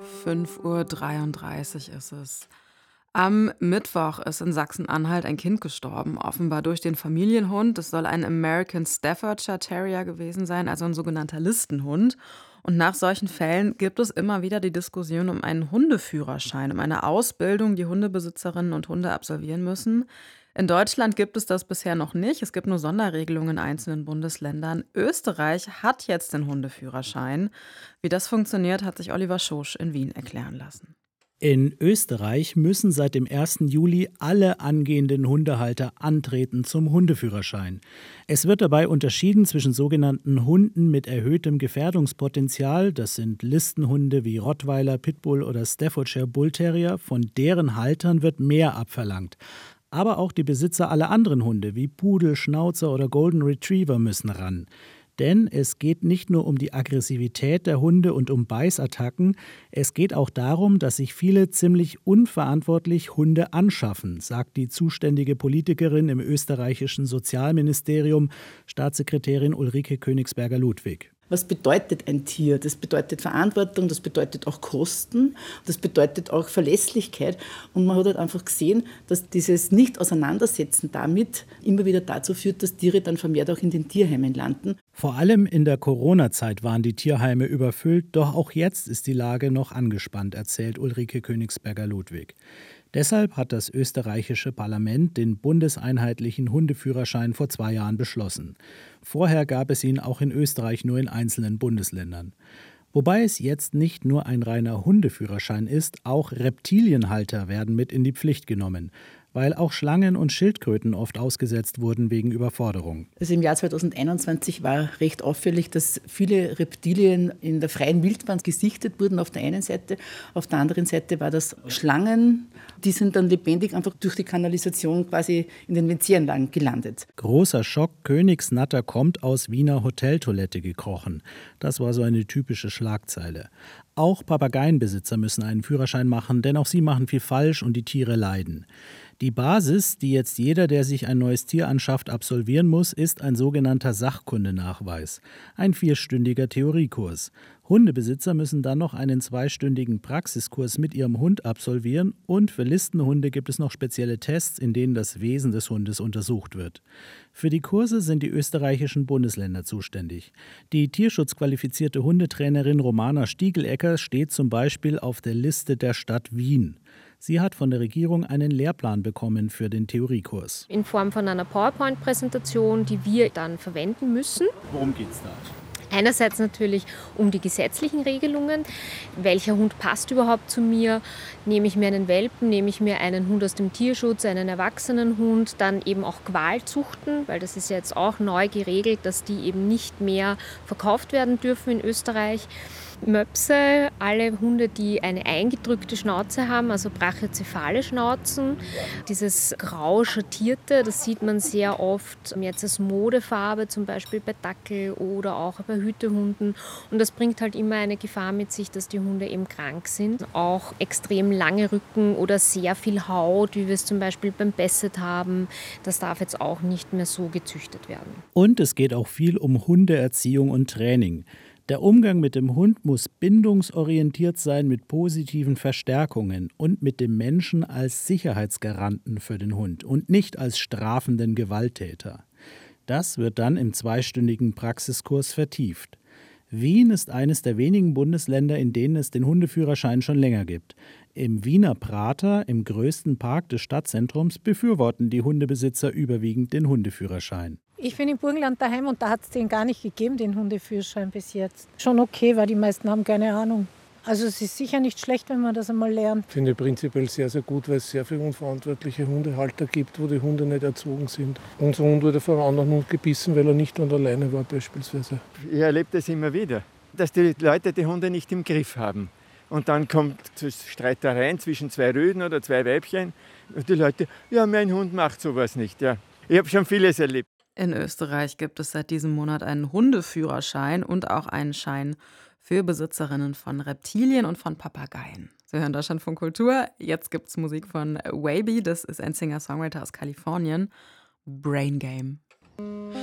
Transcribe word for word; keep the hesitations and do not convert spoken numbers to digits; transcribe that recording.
fünf Uhr dreiunddreißig ist es. Am Mittwoch ist in Sachsen-Anhalt ein Kind gestorben, offenbar durch den Familienhund. Das soll ein American Staffordshire Terrier gewesen sein, also ein sogenannter Listenhund. Und nach solchen Fällen gibt es immer wieder die Diskussion um einen Hundeführerschein, um eine Ausbildung, die Hundebesitzerinnen und Hunde absolvieren müssen. In Deutschland gibt es das bisher noch nicht. Es gibt nur Sonderregelungen in einzelnen Bundesländern. Österreich hat jetzt den Hundeführerschein. Wie das funktioniert, hat sich Oliver Schosch in Wien erklären lassen. In Österreich müssen seit dem ersten Juli alle angehenden Hundehalter antreten zum Hundeführerschein. Es wird dabei unterschieden zwischen sogenannten Hunden mit erhöhtem Gefährdungspotenzial, das sind Listenhunde wie Rottweiler, Pitbull oder Staffordshire Bull Terrier, von deren Haltern wird mehr abverlangt. Aber auch die Besitzer aller anderen Hunde wie Pudel, Schnauzer oder Golden Retriever müssen ran. Denn es geht nicht nur um die Aggressivität der Hunde und um Beißattacken, es geht auch darum, dass sich viele ziemlich unverantwortlich Hunde anschaffen, sagt die zuständige Politikerin im österreichischen Sozialministerium, Staatssekretärin Ulrike Königsberger-Ludwig. Was bedeutet ein Tier? Das bedeutet Verantwortung, das bedeutet auch Kosten, das bedeutet auch Verlässlichkeit. Und man hat halt einfach gesehen, dass dieses Nicht-Auseinandersetzen damit immer wieder dazu führt, dass Tiere dann vermehrt auch in den Tierheimen landen. Vor allem in der Corona-Zeit waren die Tierheime überfüllt, doch auch jetzt ist die Lage noch angespannt, erzählt Ulrike Königsberger-Ludwig. Deshalb hat das österreichische Parlament den bundeseinheitlichen Hundeführerschein vor zwei Jahren beschlossen. Vorher gab es ihn auch in Österreich nur in einzelnen Bundesländern. Wobei es jetzt nicht nur ein reiner Hundeführerschein ist, auch Reptilienhalter werden mit in die Pflicht genommen, weil auch Schlangen und Schildkröten oft ausgesetzt wurden wegen Überforderung. Also im Jahr zweitausendeinundzwanzig war recht auffällig, dass viele Reptilien in der freien Wildbahn gesichtet wurden auf der einen Seite. Auf der anderen Seite war das Schlangen, die sind dann lebendig einfach durch die Kanalisation quasi in den W C-Anlagen gelandet. Großer Schock, Königsnatter kommt aus Wiener Hoteltoilette gekrochen. Das war so eine typische Schlagzeile. Auch Papageienbesitzer müssen einen Führerschein machen, denn auch sie machen viel falsch und die Tiere leiden. Die Basis, die jetzt jeder, der sich ein neues Tier anschafft, absolvieren muss, ist ein sogenannter Sachkundenachweis. Ein vierstündiger Theoriekurs. Hundebesitzer müssen dann noch einen zweistündigen Praxiskurs mit ihrem Hund absolvieren und für Listenhunde gibt es noch spezielle Tests, in denen das Wesen des Hundes untersucht wird. Für die Kurse sind die österreichischen Bundesländer zuständig. Die tierschutzqualifizierte Hundetrainerin Romana Stiegelecker steht zum Beispiel auf der Liste der Stadt Wien. Sie hat von der Regierung einen Lehrplan bekommen für den Theoriekurs. In Form von einer PowerPoint-Präsentation, die wir dann verwenden müssen. Worum geht's da? Einerseits natürlich um die gesetzlichen Regelungen. Welcher Hund passt überhaupt zu mir? Nehme ich mir einen Welpen, nehme ich mir einen Hund aus dem Tierschutz, einen erwachsenen Hund, dann eben auch Qualzuchten, weil das ist ja jetzt auch neu geregelt, dass die eben nicht mehr verkauft werden dürfen in Österreich. Möpse, alle Hunde, die eine eingedrückte Schnauze haben, also brachiozephale Schnauzen. Dieses grau schattierte, das sieht man sehr oft jetzt als Modefarbe, zum Beispiel bei Dackel oder auch bei Hütehunden. Und das bringt halt immer eine Gefahr mit sich, dass die Hunde eben krank sind. Auch extrem lange Rücken oder sehr viel Haut, wie wir es zum Beispiel beim Basset haben, das darf jetzt auch nicht mehr so gezüchtet werden. Und es geht auch viel um Hundeerziehung und Training. Der Umgang mit dem Hund muss bindungsorientiert sein mit positiven Verstärkungen und mit dem Menschen als Sicherheitsgaranten für den Hund und nicht als strafenden Gewalttäter. Das wird dann im zweistündigen Praxiskurs vertieft. Wien ist eines der wenigen Bundesländer, in denen es den Hundeführerschein schon länger gibt. Im Wiener Prater, im größten Park des Stadtzentrums, befürworten die Hundebesitzer überwiegend den Hundeführerschein. Ich bin im Burgenland daheim und da hat es den gar nicht gegeben, den Hundeführerschein bis jetzt. Schon okay, weil die meisten haben keine Ahnung. Also es ist sicher nicht schlecht, wenn man das einmal lernt. Ich finde prinzipiell sehr, sehr gut, weil es sehr viele unverantwortliche Hundehalter gibt, wo die Hunde nicht erzogen sind. Unser Hund wurde von einem anderen Hund gebissen, weil er nicht an der Leine war beispielsweise. Ich erlebe das immer wieder, dass die Leute die Hunde nicht im Griff haben. Und dann kommt Streitereien zwischen zwei Rüden oder zwei Weibchen. Und die Leute, ja, mein Hund macht sowas nicht. Ja. Ich habe schon vieles erlebt. In Österreich gibt es seit diesem Monat einen Hundeführerschein und auch einen Schein für Besitzerinnen von Reptilien und von Papageien. Sie hören Deutschlandfunk Kultur. Jetzt gibt es Musik von Waby. Das ist ein Singer-Songwriter aus Kalifornien. Brain Game.